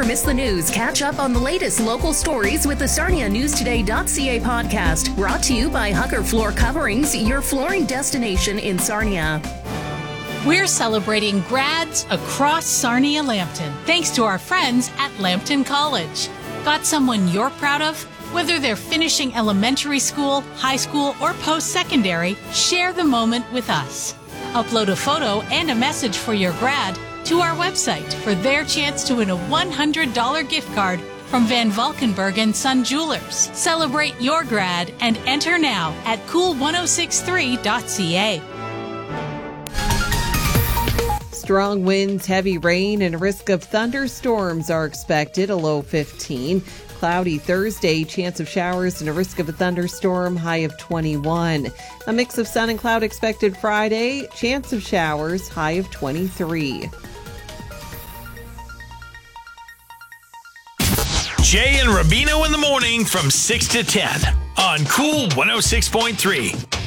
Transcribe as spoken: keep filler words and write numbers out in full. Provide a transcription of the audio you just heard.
miss the news, catch up on the latest local stories with the Sarnia News Today dot C A podcast, brought to you by Hugger Floor Coverings, your flooring destination in Sarnia. We're celebrating grads across Sarnia-Lambton, thanks to our friends at Lambton College. Got someone you're proud of? Whether they're finishing elementary school, high school, or post-secondary, share the moment with us. Upload a photo and a message for your grad to our website for their chance to win a one hundred dollars gift card from Van Valkenburg and Son Jewelers. Celebrate your grad and enter now at cool ten sixty-three dot C A. Strong winds, heavy rain, and a risk of thunderstorms are expected, a low fifteen. Cloudy Thursday, chance of showers and a risk of a thunderstorm, high of twenty-one. A mix of sun and cloud expected Friday, chance of showers, high of twenty-three. Jay and Rubino in the morning from six to ten on Cool one oh six point three.